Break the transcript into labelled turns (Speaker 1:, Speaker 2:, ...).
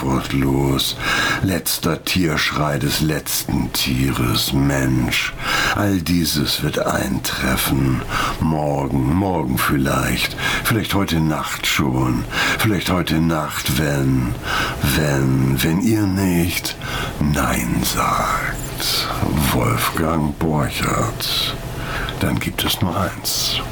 Speaker 1: antwortlos. Letzter Tierschrei des letzten Tieres, Mensch. All dieses wird eintreffen. Morgen vielleicht. Vielleicht heute Nacht schon. Vielleicht heute Nacht, wenn ihr nicht Nein sagt. Wolfgang Borchardt. Dann gibt es nur eins.